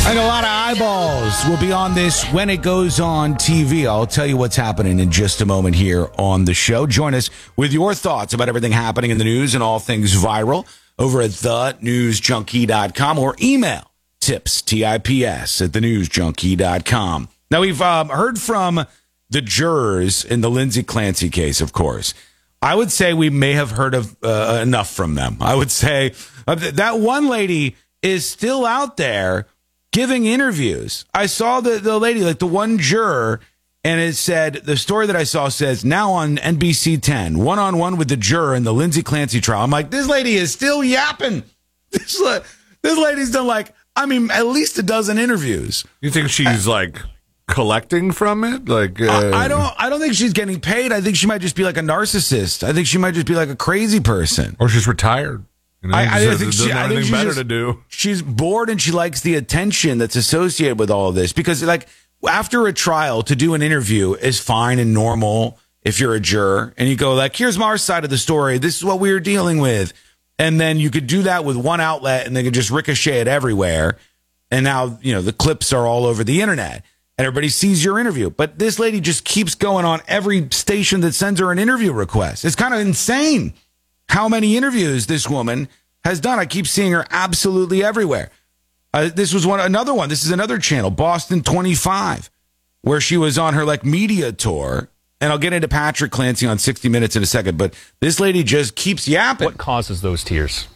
And a lot of eyeballs will be on this when it goes on TV. I'll tell you what's happening in just a moment here on the show. Join us with your thoughts about everything happening in the news and all things viral over at thenewsjunkie.com or email tips, T-I-P-S, at thenewsjunkie.com. Now, we've heard from the jurors in the Lindsay Clancy case, of course. I would say we may have heard of enough from them. I would say that one lady is still out there giving interviews. I saw the lady, like the one juror, and it said, the story that I saw says, now on NBC 10, one-on-one with the juror in the Lindsay Clancy trial. I'm like, this lady is still yapping. This lady's done at least a dozen interviews. You think she's collecting from it? I don't think she's getting paid. I think she might just be like a narcissist. I think she might just be like a crazy person. Or she's retired. I think she's better to do. She's bored and she likes the attention that's associated with all of this. Because after a trial, to do an interview is fine and normal if you're a juror. And you go here's our side of the story. This is what we were dealing with. And then you could do that with one outlet and they could just ricochet it everywhere. And now, the clips are all over the internet and everybody sees your interview. But this lady just keeps going on every station that sends her an interview request. It's kind of insane how many interviews this woman has done. I keep seeing her absolutely everywhere. This was another one. This is another channel, Boston 25, where she was on her media tour. And I'll get into Patrick Clancy on 60 Minutes in a second, but this lady just keeps yapping. What causes those tears?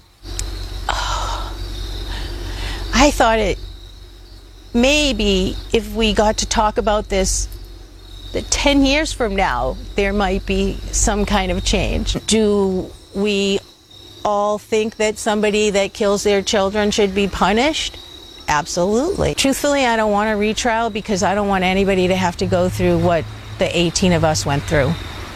I thought maybe if we got to talk about this, that 10 years from now, there might be some kind of change. Do we all think that somebody that kills their children should be punished? Absolutely. Truthfully, I don't want a retrial because I don't want anybody to have to go through what the 18 of us went through.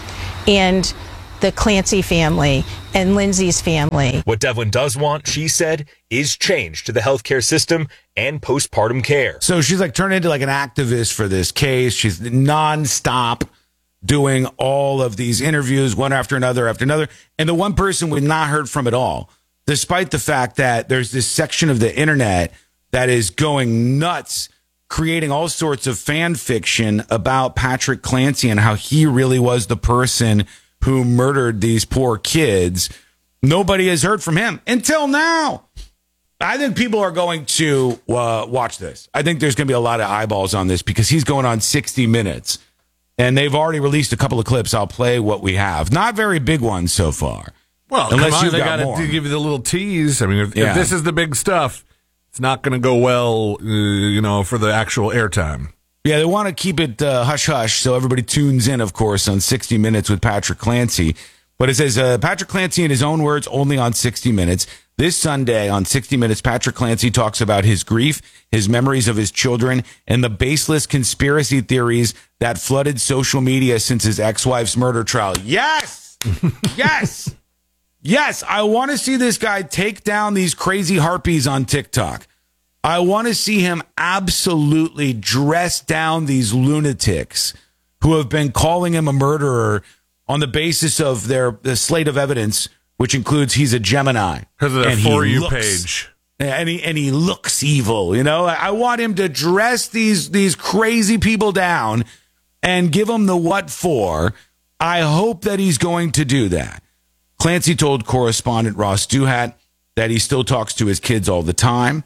And the Clancy family and Lindsay's family. What Devlin does want, she said, is change to the healthcare system and postpartum care. So she's turned into an activist for this case. She's nonstop doing all of these interviews, one after another. And the one person we've not heard from at all, despite the fact that there's this section of the internet that is going nuts, creating all sorts of fan fiction about Patrick Clancy and how he really was the person who murdered these poor kids. Nobody has heard from him until now. I think people are going to watch this. I think there's going to be a lot of eyeballs on this because he's going on 60 Minutes. And they've already released a couple of clips. I'll play what we have. Not very big ones so far. Well, unless they got to give you the little tease. I mean, if this is the big stuff, it's not going to go well, for the actual airtime. Yeah, they want to keep it hush-hush, so everybody tunes in, of course, on 60 Minutes with Patrick Clancy. But it says, Patrick Clancy, in his own words, only on 60 Minutes. This Sunday on 60 Minutes, Patrick Clancy talks about his grief, his memories of his children, and the baseless conspiracy theories that flooded social media since his ex-wife's murder trial. Yes! Yes! Yes, I want to see this guy take down these crazy harpies on TikTok. I want to see him absolutely dress down these lunatics who have been calling him a murderer on the basis of the slate of evidence, which includes he's a Gemini. Because of their For You page. And he looks evil, I want him to dress these crazy people down and give them the what for. I hope that he's going to do that. Clancy told correspondent Ross Duhat that he still talks to his kids all the time,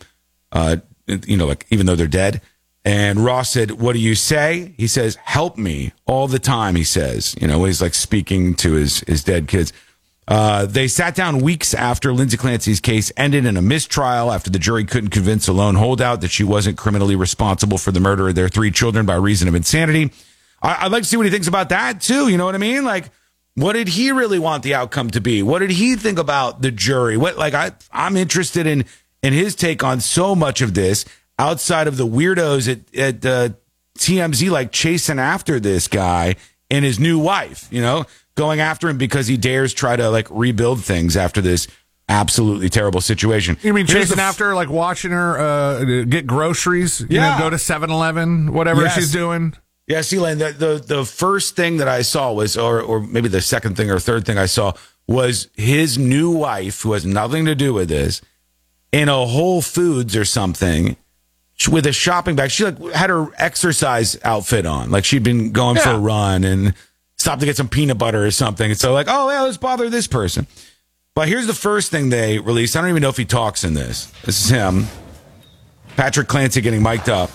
even though they're dead. And Ross said, what do you say? He says, help me all the time, he says. He's speaking to his dead kids. They sat down weeks after Lindsay Clancy's case ended in a mistrial after the jury couldn't convince a lone holdout that she wasn't criminally responsible for the murder of their 3 children by reason of insanity. I'd like to see what he thinks about that, too. You know what I mean? What did he really want the outcome to be? What did he think about the jury? I'm interested in his take on so much of this outside of the weirdos at TMZ, chasing after this guy and his new wife, going after him because he dares try to rebuild things after this absolutely terrible situation. You mean chasing after, watching her get groceries? Go to 7-Eleven, whatever she's doing. Yeah, Elaine, the first thing that I saw was, or maybe the second thing or third thing I saw was his new wife, who has nothing to do with this, in a Whole Foods or something, with a shopping bag. She like had her exercise outfit on, like she'd been going for a run and stopped to get some peanut butter or something. And so like, oh yeah, let's bother this person. But here's the first thing they released. I don't even know if he talks in this. This is him, Patrick Clancy, getting mic'd up,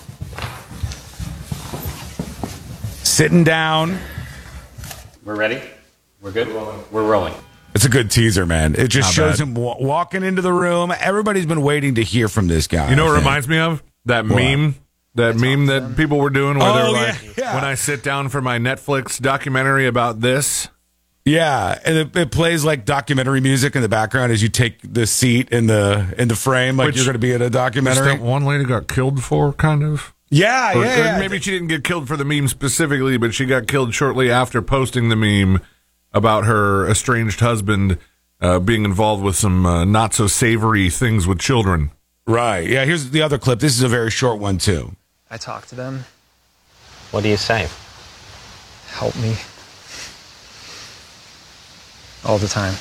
sitting down. We're ready. We're good. We're rolling. It's a good teaser, man. It just shows him walking into the room. Everybody's been waiting to hear from this guy. You know what it reminds me of? That meme that people were doing where they're like, when I sit down for my Netflix documentary about this. Yeah, and it plays like documentary music in the background as you take the seat in the frame, like you're going to be in a documentary. That one lady got killed for, kind of? Yeah, or maybe she didn't get killed for the meme specifically, but she got killed shortly after posting the meme about her estranged husband being involved with some not-so-savory things with children. Right. Yeah, here's the other clip. This is a very short one, too. I talk to them. What do you say? Help me. All the time.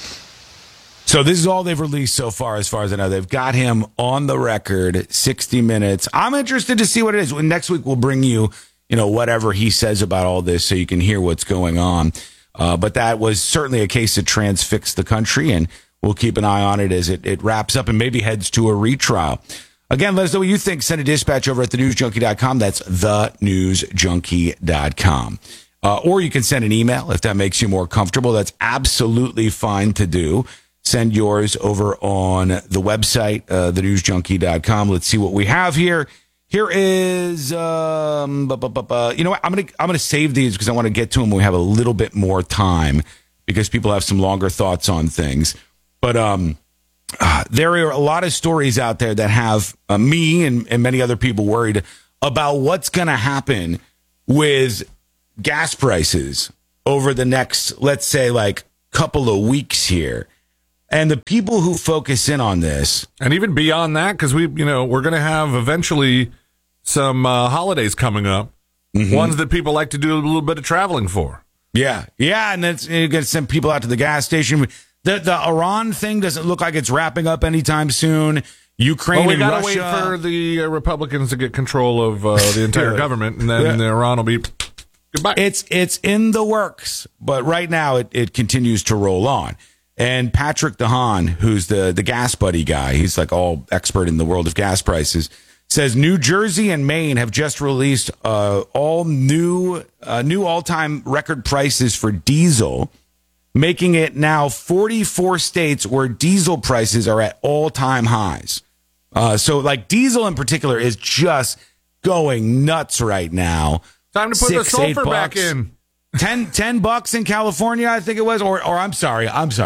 So this is all they've released so far, as I know. They've got him on the record, 60 minutes. I'm interested to see what it is. Next week, we'll bring you, whatever he says about all this so you can hear what's going on. But that was certainly a case that transfixed the country, and we'll keep an eye on it as it wraps up and maybe heads to a retrial. Again, let us know what you think. Send a dispatch over at thenewsjunkie.com. That's thenewsjunkie.com. Or you can send an email if that makes you more comfortable. That's absolutely fine to do. Send yours over on the website, thenewsjunkie.com. Let's see what we have here. Here is, you know what? I'm gonna save these because I want to get to them when we have a little bit more time because people have some longer thoughts on things. But there are a lot of stories out there that have me and many other people worried about what's going to happen with gas prices over the next, let's say, like couple of weeks here. And the people who focus in on this, and even beyond that, because we're going to have eventually some holidays coming up, ones that people like to do a little bit of traveling for. Yeah, and then you're going to send people out to the gas station. The Iran thing doesn't look like it's wrapping up anytime soon. Ukraine and Russia. We got to wait for the Republicans to get control of the entire government, and then Iran will be goodbye. It's in the works, but right now it continues to roll on. And Patrick DeHaan, who's the gas buddy guy, he's like all expert in the world of gas prices, says New Jersey and Maine have just released all new all-time record prices for diesel, making it now 44 states where diesel prices are at all-time highs. So like diesel in particular is just going nuts right now. Time to put the sulfur back in. $10 in California, I think it was, or I'm sorry,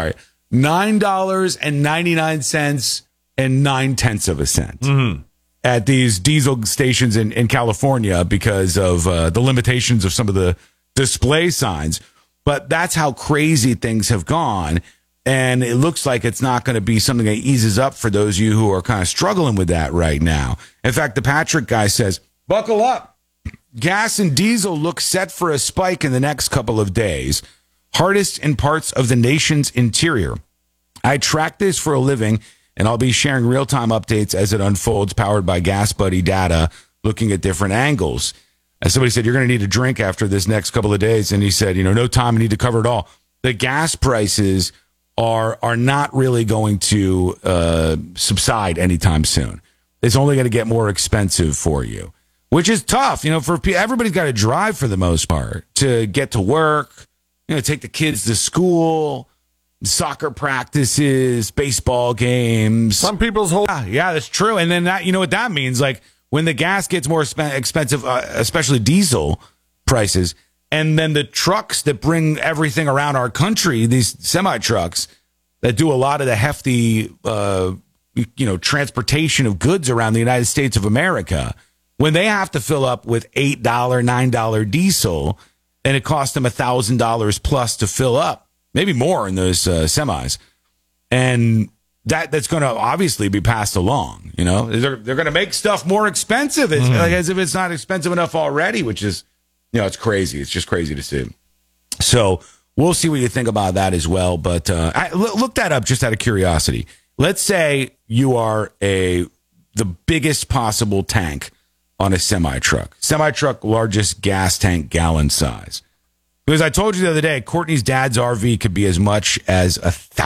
$9.99 and 9/10 of a cent at these diesel stations in California because of the limitations of some of the display signs. But that's how crazy things have gone. And it looks like it's not going to be something that eases up for those of you who are kind of struggling with that right now. In fact, the Patrick guy says, buckle up. Gas and diesel look set for a spike in the next couple of days, hardest in parts of the nation's interior. I track this for a living, and I'll be sharing real-time updates as it unfolds, powered by Gas Buddy data, looking at different angles. As somebody said, you're going to need a drink after this next couple of days. And he said, no time, I need to cover it all. The gas prices are not really going to subside anytime soon. It's only going to get more expensive for you. Which is tough, for everybody's got to drive for the most part to get to work, take the kids to school, soccer practices, baseball games. Some people's whole. Yeah, that's true. And then that, what that means? Like when the gas gets more expensive, especially diesel prices, and then the trucks that bring everything around our country, these semi trucks that do a lot of the hefty, transportation of goods around the United States of America. When they have to fill up with $8, $9 diesel, and it costs them $1,000 plus to fill up, maybe more in those semis, and that's going to obviously be passed along. They're going to make stuff more expensive, as if it's not expensive enough already, which is, it's crazy. It's just crazy to see. So we'll see what you think about that as well. But look that up just out of curiosity. Let's say you are a the biggest possible tank on a semi-truck. Semi-truck, largest gas tank gallon size. Because I told you the other day, Courtney's dad's RV could be as much as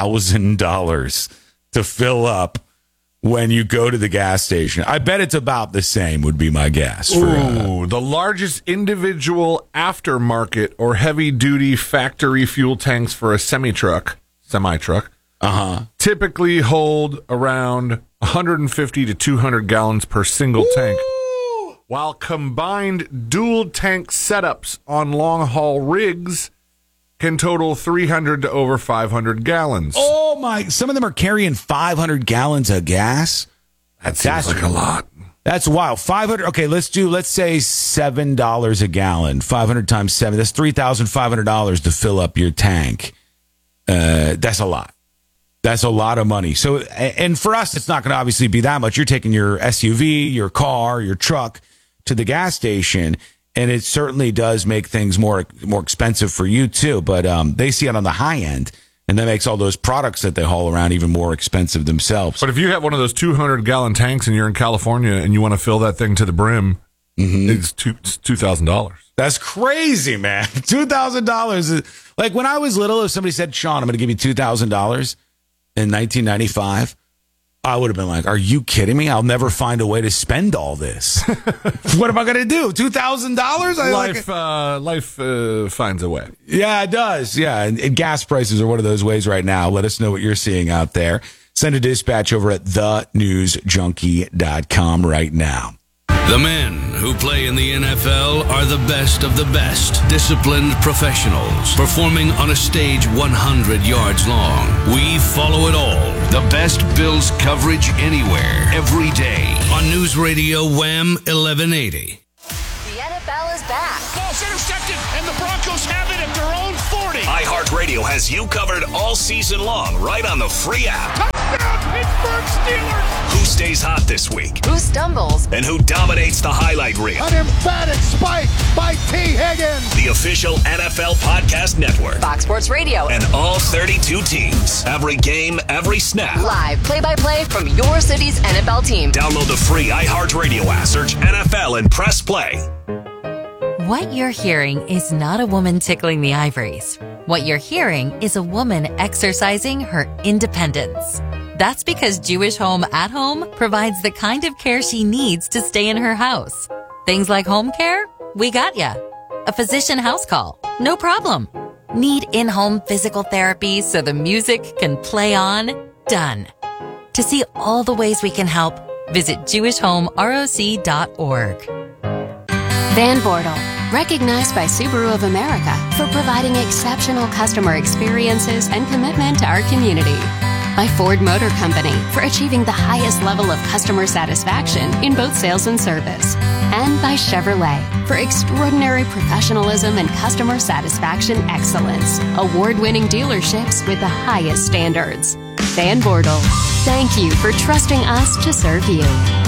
$1,000 to fill up when you go to the gas station. I bet it's about the same, would be my guess. Ooh, the largest individual aftermarket or heavy-duty factory fuel tanks for a semi-truck, typically hold around 150 to 200 gallons per single tank. While combined dual tank setups on long-haul rigs can total 300 to over 500 gallons. Oh, my. Some of them are carrying 500 gallons of gas. That's like a lot. That's wild. 500. Okay, let's say $7 a gallon. 500 times 7. That's $3,500 to fill up your tank. That's a lot. That's a lot of money. So, and for us, it's not going to obviously be that much. You're taking your SUV, your car, your truck to the gas station, and it certainly does make things more expensive for you too. But they see it on the high end, and that makes all those products that they haul around even more expensive themselves. But if you have one of those 200-gallon tanks and you're in California and you want to fill that thing to the brim, it's $2,000. That's crazy, man. $2,000. Like when I was little, if somebody said, Sean, I'm going to give you $2,000 in 1995, I would have been like, are you kidding me? I'll never find a way to spend all this. What am I going to do? $2,000? Life finds a way. Yeah, it does. Yeah, and gas prices are one of those ways right now. Let us know what you're seeing out there. Send a dispatch over at thenewsjunkie.com right now. The men who play in the NFL are the best of the best. Disciplined professionals performing on a stage 100 yards long. We follow it all. The best Bills coverage anywhere, every day. On News Radio Wham 1180. The NFL is back. Ball's intercepted, and the Broncos have it at their own 40. iHeartRadio has you covered all season long, right on the free app. Touchdown, Pittsburgh Steelers! Who stays hot this week? Who stumbles? And who dominates the highlight reel? An emphatic spike by T. Higgins. The official NFL podcast network. Fox Sports Radio. And all 32 teams. Every game, every snap. Live play-by-play from your city's NFL team. Download the free iHeartRadio app. Search NFL and press play. What you're hearing is not a woman tickling the ivories. What you're hearing is a woman exercising her independence. That's because Jewish Home at Home provides the kind of care she needs to stay in her house. Things like home care? We got ya. A physician house call? No problem. Need in-home physical therapy so the music can play on? Done. To see all the ways we can help, visit jewishhomeroc.org. Van Bortle, recognized by Subaru of America for providing exceptional customer experiences and commitment to our community. By Ford Motor Company for achieving the highest level of customer satisfaction in both sales and service. And by Chevrolet for extraordinary professionalism and customer satisfaction excellence. Award-winning dealerships with the highest standards. Van Bortle, thank you for trusting us to serve you.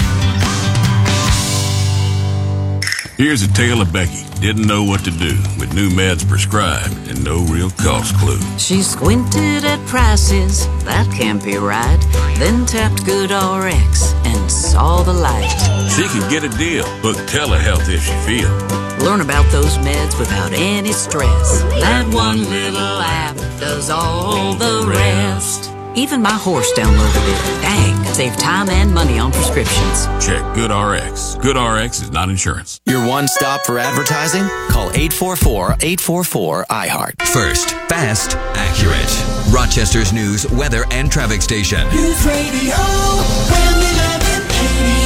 Here's a tale of Becky. Didn't know what to do with new meds prescribed and no real cost clue. She squinted at prices, that can't be right. Then tapped GoodRx and saw the light. She could get a deal. Book telehealth if she feel. Learn about those meds without any stress. That one little app does all the rest. Even my horse downloaded it. Dang, save time and money on prescriptions. Check GoodRx. GoodRx is not insurance. Your one stop for advertising? Call 844-844-iHeart. First, fast, accurate. Rochester's news, weather, and traffic station. News Radio Wham 1180.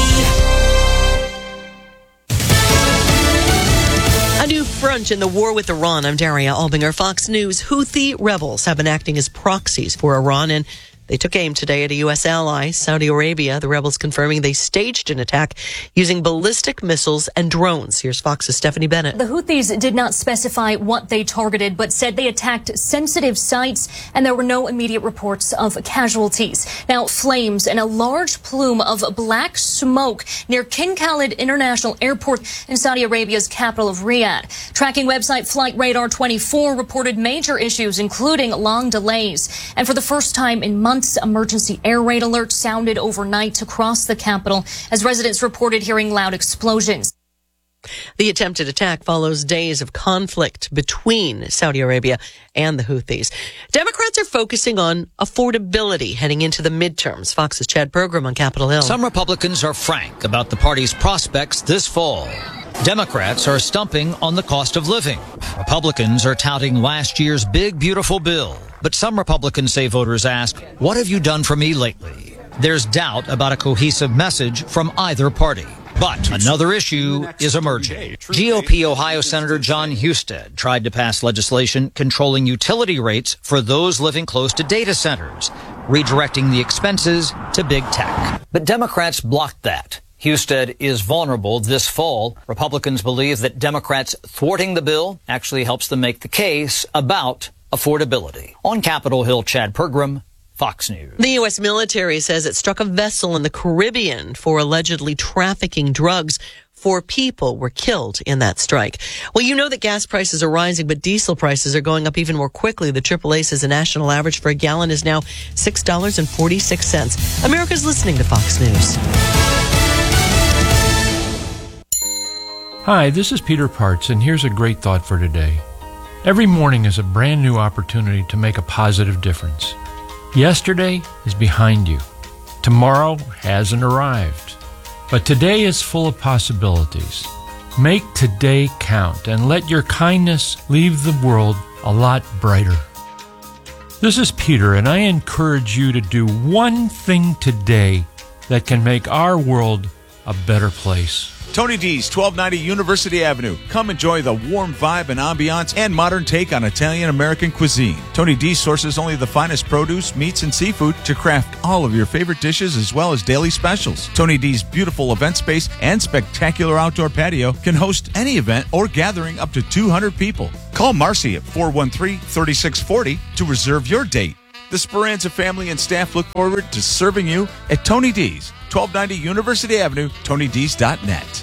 A new front in the war with Iran. I'm Daria Albinger, Fox News. Houthi rebels have been acting as proxies for Iran, and they took aim today at a U.S. ally, Saudi Arabia. The rebels confirming they staged an attack using ballistic missiles and drones. Here's Fox's Stephanie Bennett. The Houthis did not specify what they targeted, but said they attacked sensitive sites, and there were no immediate reports of casualties. Now, flames and a large plume of black smoke near King Khalid International Airport in Saudi Arabia's capital of Riyadh. Tracking website Flight Radar 24 reported major issues, including long delays. And for the first time in months, response. Emergency air raid alerts sounded overnight across the capital as residents reported hearing loud explosions. The attempted attack follows days of conflict between Saudi Arabia and the Houthis. Democrats are focusing on affordability heading into the midterms. Fox's Chad Pergram on Capitol Hill. Some Republicans are frank about the party's prospects this fall. Democrats are stumping on the cost of living. Republicans are touting last year's big, beautiful bill. But some Republicans say voters ask, what have you done for me lately? There's doubt about a cohesive message from either party. But another issue is emerging. GOP Ohio Senator John Husted tried to pass legislation controlling utility rates for those living close to data centers, redirecting the expenses to big tech. But Democrats blocked that. Husted is vulnerable this fall. Republicans believe that Democrats thwarting the bill actually helps them make the case about affordability. On Capitol Hill, Chad Pergram, Fox News. The U.S. military says it struck a vessel in the Caribbean for allegedly trafficking drugs. 4 people were killed in that strike. Well, you know that gas prices are rising, but diesel prices are going up even more quickly. The AAA says the national average for a gallon is now $6.46. America's listening to Fox News. Hi, this is Peter Parts, and here's a great thought for today. Every morning is a brand new opportunity to make a positive difference. Yesterday is behind you. Tomorrow hasn't arrived. But today is full of possibilities. Make today count and let your kindness leave the world a lot brighter. This is Peter, and I encourage you to do one thing today that can make our world a better place. Tony D's, 1290 University Avenue. Come enjoy the warm vibe and ambiance and modern take on Italian-American cuisine. Tony D sources only the finest produce, meats, and seafood to craft all of your favorite dishes as well as daily specials. Tony D's beautiful event space and spectacular outdoor patio can host any event or gathering up to 200 people. Call Marcy at 413-3640 to reserve your date. The Speranza family and staff look forward to serving you at Tony D's, 1290 University Avenue, TonyD's.net.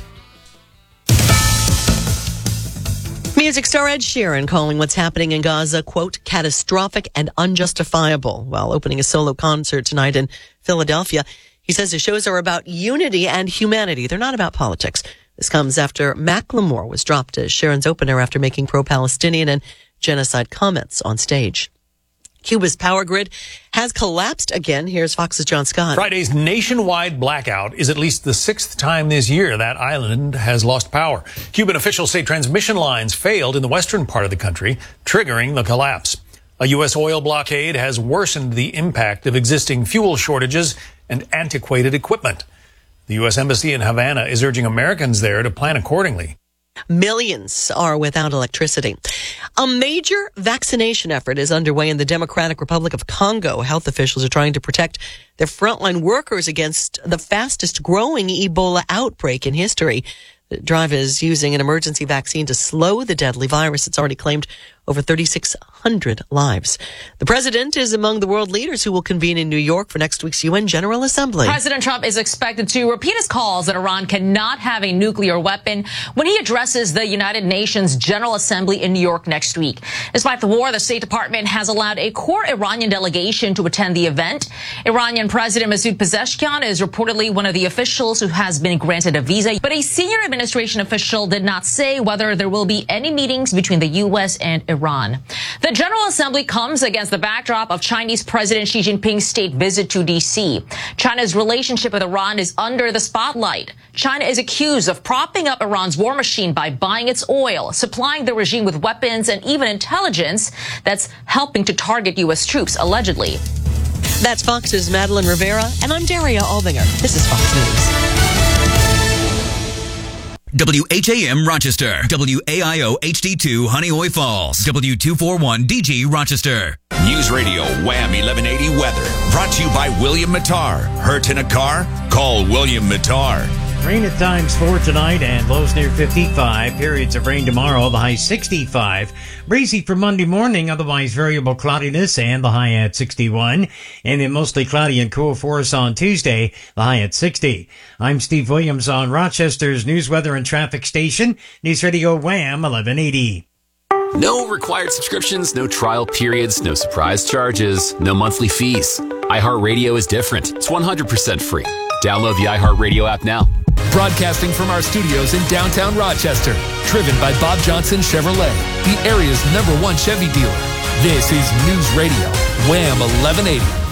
Music star Ed Sheeran calling what's happening in Gaza, quote, catastrophic and unjustifiable, while opening a solo concert tonight in Philadelphia. He says his shows are about unity and humanity. They're not about politics. This comes after Macklemore was dropped as Sheeran's opener after making pro-Palestinian and genocide comments on stage. Cuba's power grid has collapsed again. Here's Fox's John Scott. Friday's nationwide blackout is at least the 6th time this year that island has lost power. Cuban officials say transmission lines failed in the western part of the country, triggering the collapse. A U.S. oil blockade has worsened the impact of existing fuel shortages and antiquated equipment. The U.S. Embassy in Havana is urging Americans there to plan accordingly. Millions are without electricity. A major vaccination effort is underway in the Democratic Republic of Congo. Health officials are trying to protect their frontline workers against the fastest growing Ebola outbreak in history. The drive is using an emergency vaccine to slow the deadly virus. It's already claimed over 3,600 lives. The president is among the world leaders who will convene in New York for next week's UN General Assembly. President Trump is expected to repeat his calls that Iran cannot have a nuclear weapon when he addresses the United Nations General Assembly in New York next week. Despite the war, the State Department has allowed a core Iranian delegation to attend the event. Iranian President Masoud Pezeshkian is reportedly one of the officials who has been granted a visa, but a senior administration official did not say whether there will be any meetings between the U.S. and Iran. The General Assembly comes against the backdrop of Chinese President Xi Jinping's state visit to D.C. China's relationship with Iran is under the spotlight. China is accused of propping up Iran's war machine by buying its oil, supplying the regime with weapons and even intelligence that's helping to target U.S. troops, allegedly. That's Fox's Madeline Rivera, and I'm Daria Albinger. This is Fox News. WHAM Rochester, WAIO HD2 Honeoye Falls, W241 DG Rochester. News Radio Wham 1180 weather. Brought to you by William Mattar. Hurt in a car? Call William Mattar. Rain at times for tonight and lows near 55. Periods of rain tomorrow, the high 65. Breezy for Monday morning, otherwise variable cloudiness and the high at 61. And then mostly cloudy and cool for us on Tuesday, the high at 60. I'm Steve Williams on Rochester's news, weather, and traffic station, News Radio Wham 1180. No required subscriptions, no trial periods, no surprise charges, no monthly fees. iHeartRadio is different. It's 100% free. Download the iHeartRadio app now. Broadcasting from our studios in downtown Rochester. Driven by Bob Johnson Chevrolet, the area's #1 Chevy dealer. This is News Radio, Wham 1180.